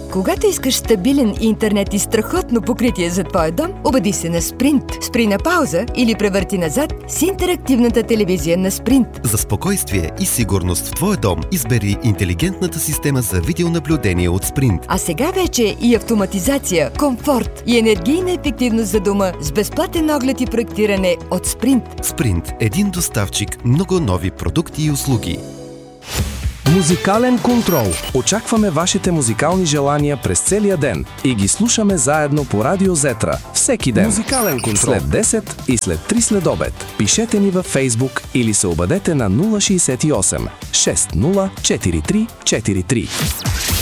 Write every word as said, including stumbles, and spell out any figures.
Когато искаш стабилен интернет и страхотно покритие за твоя дом, убеди се на Sprint. Спри на пауза или превърти назад с интерактивната телевизия на Sprint. За спокойствие и сигурност в твоя дом избери интелигентната система за видеонаблюдение от Sprint. А сега вече и автоматизация, комфорт и енергийна ефективност за дома с безплатен оглед и проектиране от Sprint. Sprint – един доставчик, много нови продукти и услуги. Музикален контрол. Очакваме вашите музикални желания през целия ден и ги слушаме заедно по Радио Зетра. Всеки ден. Музикален контрол. След десет и след три следобед. Пишете ни във Фейсбук или се обадете на нула шейсет и осем шест нула четири три четири три.